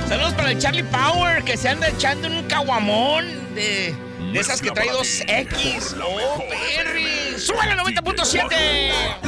Saludos para el Charlie Power, que se anda echando un caguamón de esas que trae 2X. ¡Oh, Perry! ¡Súbale a 90.7!